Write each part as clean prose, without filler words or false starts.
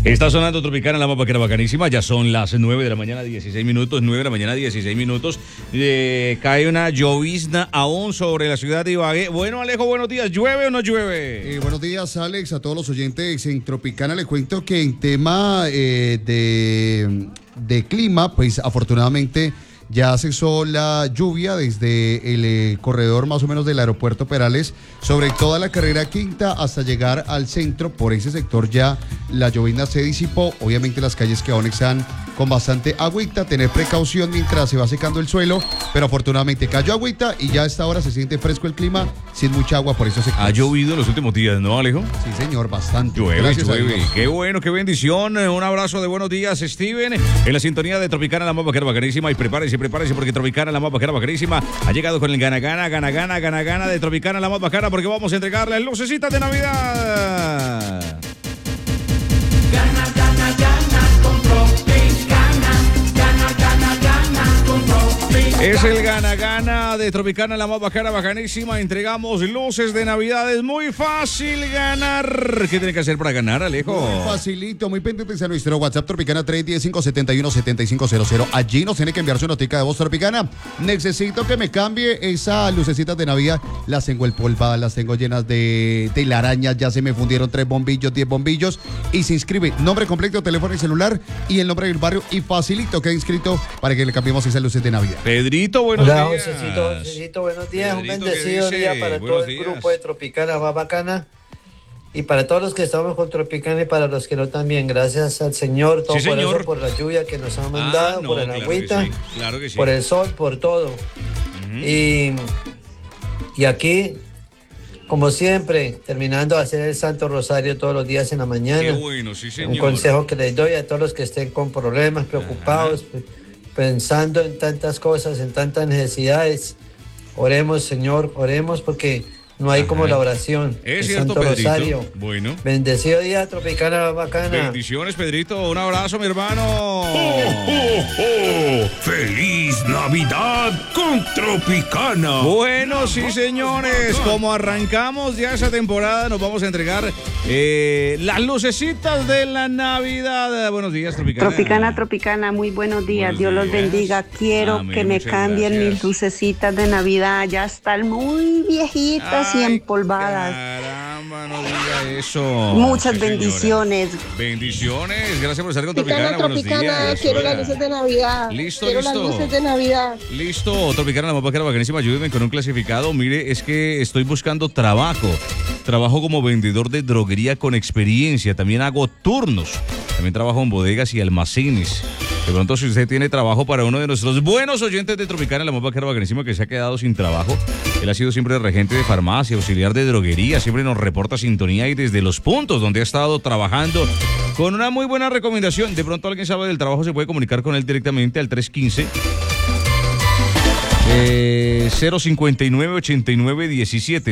Está sonando Tropicana, la más vaquera bacanísima. Ya son las 9 de la mañana, 16 minutos. 9 de la mañana, 16 minutos. Cae una llovizna aún sobre la ciudad de Ibagué. Bueno, Alejo, buenos días. ¿Llueve o no llueve? Buenos días, Alex, a todos los oyentes en Tropicana. Le cuento que en tema de clima, pues afortunadamente ya cesó la lluvia desde el corredor más o menos del aeropuerto Perales, sobre toda la carrera quinta hasta llegar al centro. Por ese sector ya la llovizna se disipó. Obviamente las calles que aún están con bastante agüita, tener precaución mientras se va secando el suelo, pero afortunadamente cayó agüita y ya a esta hora se siente fresco el clima, sin mucha agua por esos sectores. Ha llovido en los últimos días, ¿no, Alejo? Sí, señor, bastante. Llueve. Qué bueno, qué bendición. Un abrazo de buenos días, Steven, en la sintonía de Tropicana, la más vaquera bacanísima. Y prepárese porque Tropicana, la más vaquera bacanísima, ha llegado con el gana de Tropicana, la más bacana, porque vamos a entregarle las lucecitas de Navidad. Gana con Tropicana. Gana con Tropicana. Es el gana de Tropicana, la más bacana, bacanísima. Entregamos luces de Navidad. Es muy fácil ganar. ¿Qué tiene que hacer para ganar, Alejo? Muy facilito, muy pendientes a nuestro WhatsApp Tropicana 310-571-7500. Allí nos tiene que enviar su notica de voz, Tropicana. Necesito que me cambie esas lucecitas de Navidad. Las tengo empolvadas, las tengo llenas de telarañas. Ya se me fundieron 3 bombillos, 10 bombillos. Y se inscribe nombre completo, teléfono y celular y el nombre del barrio. Y facilito queda inscrito para que le cambiemos esas luces de Navidad. Pedrito, buenos días. Josecito, buenos días. Pedrito, Un bendecido día para todo el grupo de Tropicana, va bacana. Y para todos los que estamos con Tropicana y para los que no también. Gracias al Señor, todo por eso, por la lluvia que nos ha mandado, por el agüita, claro que sí. por el sol, por todo. Y aquí, como siempre, terminando de hacer el Santo Rosario todos los días en la mañana. Qué bueno, sí, señor. Un consejo que les doy a todos los que estén con problemas, preocupados, pensando en tantas cosas, en tantas necesidades. Oremos, Señor, oremos porque no hay como la oración. Es el cierto, Santo Pedrito. Rosario. Bueno. Bendecido día, Tropicana bacana. Bendiciones, Pedrito. Un abrazo, mi hermano. ¡Feliz Navidad con Tropicana! Bueno, sí, señores. Como arrancamos ya esa temporada, nos vamos a entregar las lucecitas de la Navidad. Buenos días, Tropicana. Tropicana, muy buenos días. Dios los bendiga. Quiero que me cambien mis lucecitas de Navidad. Ya están muy viejitas y empolvadas. Caramba, no diga eso. Muchas bendiciones. Bendiciones. Gracias por estar con Tropicana. Buenos días. Quiero las luces de Navidad. Listo. Las luces de Navidad. Listo, Tropicana, la más bacana, bacanísima. Ayúdenme con un clasificado. Mire, es que estoy buscando trabajo. Trabajo como vendedor de droguería con experiencia. También hago turnos. También trabajo en bodegas y almacenes. De pronto, si usted tiene trabajo para uno de nuestros buenos oyentes de Tropicana, la más bacana, bacanísima, que se ha quedado sin trabajo. Él ha sido siempre regente de farmacia, auxiliar de droguería, siempre nos reporta sintonía y desde los puntos donde ha estado trabajando con una muy buena recomendación. De pronto alguien sabe del trabajo, se puede comunicar con él directamente al 315 059-8917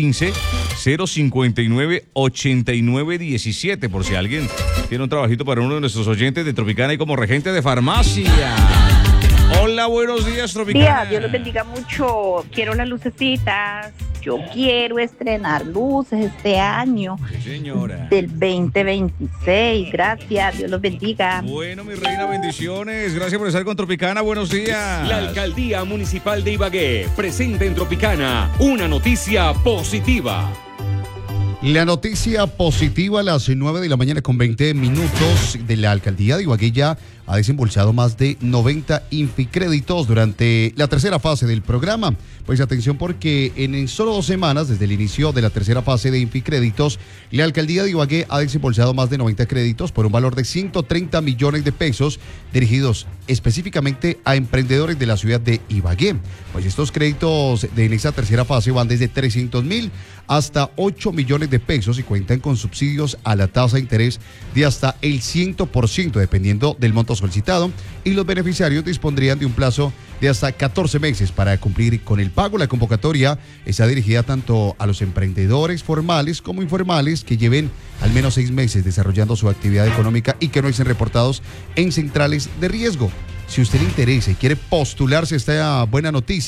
315-059-8917 por si alguien tiene un trabajito para uno de nuestros oyentes de Tropicana y como regente de farmacia. Hola, buenos días, Tropicana. Dios los bendiga mucho. Quiero las lucecitas. Yo quiero estrenar luces este año. Sí, señora. Del 2026. Gracias. Dios los bendiga. Bueno, mi reina, bendiciones. Gracias por estar con Tropicana. Buenos días. La Alcaldía Municipal de Ibagué presenta en Tropicana una noticia positiva. La noticia positiva a las 9 de la mañana con 20 minutos de la Alcaldía de Ibagué ya ha desembolsado más de 90 Inficréditos durante la tercera fase del programa. Pues atención porque en solo 2 semanas, desde el inicio de la tercera fase de Inficréditos, la Alcaldía de Ibagué ha desembolsado más de 90 créditos por un valor de 130 millones de pesos dirigidos específicamente a emprendedores de la ciudad de Ibagué. Pues estos créditos en esa tercera fase van desde 300.000 hasta 8 millones de pesos y cuentan con subsidios a la tasa de interés de hasta el 100% dependiendo del monto solicitado, y los beneficiarios dispondrían de un plazo de hasta 14 meses para cumplir con el pago. La convocatoria está dirigida tanto a los emprendedores formales como informales que lleven al menos 6 meses desarrollando su actividad económica y que no estén reportados en centrales de riesgo. Si usted le interesa y quiere postularse a esta buena noticia,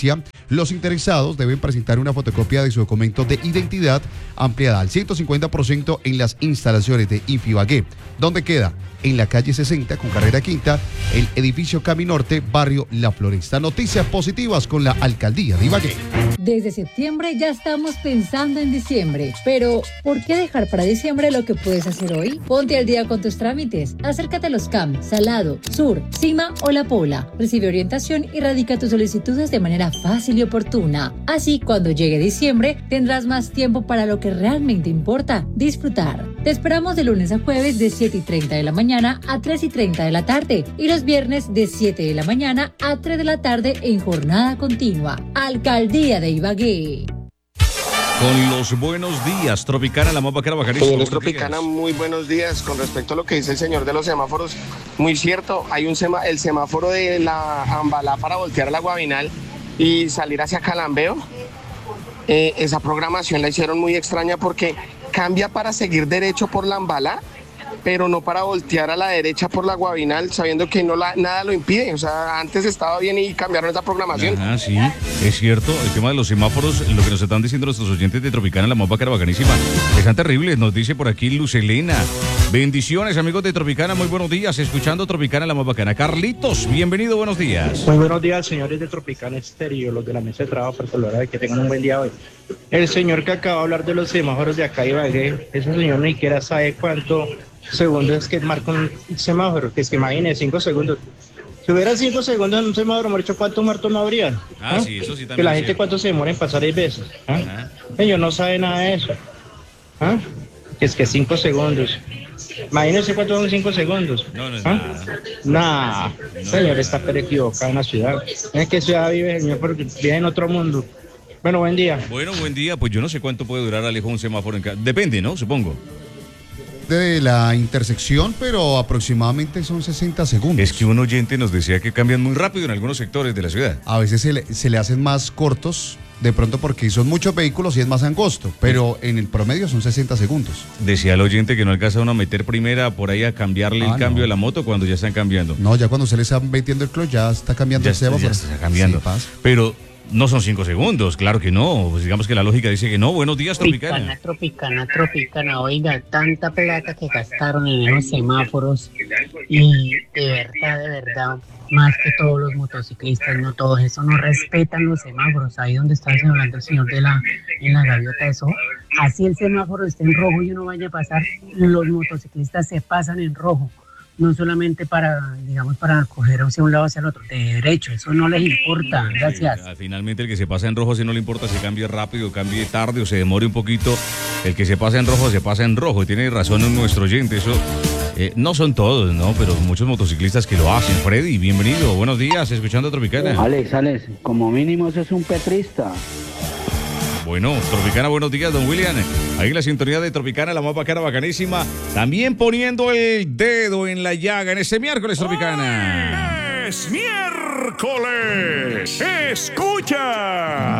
Los interesados deben presentar una fotocopia de su documento de identidad ampliada al 150% en las instalaciones de Infibagué, donde queda en la calle 60 con carrera quinta, el edificio Caminorte, barrio La Floresta. Noticias positivas con la alcaldía de Ibagué. Desde septiembre ya estamos pensando en diciembre, pero ¿por qué dejar para diciembre lo que puedes hacer hoy? Ponte al día con tus trámites, acércate a los CAM, Salado, Sur, Cima o La Pola. Recibe orientación y radica tus solicitudes de manera fácil y oportuna. Así, cuando llegue diciembre, tendrás más tiempo para lo que realmente importa, disfrutar. Te esperamos de lunes a jueves de 7:30 de la mañana a 3:30 de la tarde y los viernes de 7 de la mañana a 3 de la tarde en jornada continua. Alcaldía de Ibagué. Con los buenos días, Tropicana, la más bacana, bacanísima. Señores Tropicana, muy buenos días. Con respecto a lo que dice el señor de los semáforos, muy cierto, hay el semáforo de la Ambalá para voltear a la Guavinal y salir hacia Calambeo. Esa programación la hicieron muy extraña porque cambia para seguir derecho por la Ambalá, pero no para voltear a la derecha por la Guavinal, sabiendo que nada lo impide. O sea, antes estaba bien y cambiaron esa programación. Ajá, sí, es cierto. El tema de los semáforos, lo que nos están diciendo nuestros oyentes de Tropicana, la más bacana, bacanísima, están terribles. Nos dice por aquí Luz Elena. Bendiciones, amigos de Tropicana, muy buenos días. Escuchando Tropicana, la más bacana. Carlitos, bienvenido, buenos días. Muy buenos días, señores de Tropicana Estéreo, los de la mesa de trabajo, para saludar, que tengan un buen día hoy. El señor que acaba de hablar de los semáforos de acá Ibagué, ese señor ni siquiera sabe cuánto segundos es que marca un semáforo, que es que imagine 5 segundos. Si hubiera 5 segundos en un semáforo, hemos dicho cuántos muertos no habrían. Sí, eso sí también. Que la gente cuánto se demora en pasar 10 veces. Ellos no saben nada de eso. Es que 5 segundos. Imagínense cuántos son 5 segundos. No es nada. Señor, está equivocado en la ciudad. ¿En qué ciudad vive el señor? Porque vive en otro mundo. Bueno, buen día. Bueno, buen día. Pues yo no sé cuánto puede durar, Alejo, un semáforo en casa. Depende, ¿no? Supongo. De la intersección, pero aproximadamente son 60 segundos. Es que un oyente nos decía que cambian muy rápido en algunos sectores de la ciudad. A veces se le hacen más cortos, de pronto porque son muchos vehículos y es más angosto, pero en el promedio son 60 segundos. Decía el oyente que no alcanza uno a meter primera por ahí a cambiarle el cambio de la moto cuando ya están cambiando. No, ya cuando se le está metiendo el clutch ya está cambiando el semáforo. Ya está cambiando. Sí, pero no son 5 segundos, claro que no. Pues digamos que la lógica dice que no. Buenos días, Tropicana. Tropicana. Oiga, tanta plata que gastaron en esos semáforos y de verdad, más que todos los motociclistas, no todos, eso no respetan los semáforos. Ahí donde está hablando el señor en la gaviota, eso, así el semáforo esté en rojo y uno vaya a pasar, los motociclistas se pasan en rojo. No solamente para coger hacia un lado hacia el otro, de derecho, eso no les importa, gracias. Finalmente el que se pasa en rojo, si no le importa si cambie rápido, cambie tarde o se demore un poquito, el que se pasa en rojo, se pasa en rojo, tiene razón nuestro oyente, eso no son todos, ¿no? Pero muchos motociclistas que lo hacen. Freddy, bienvenido, buenos días, escuchando Tropicana. Alex, como mínimo eso es un petrista. Bueno, Tropicana, buenos días, don William. Ahí la sintonía de Tropicana, la más bacana, bacanísima. También poniendo el dedo en la llaga en ese miércoles, Tropicana. Es miércoles. Escucha.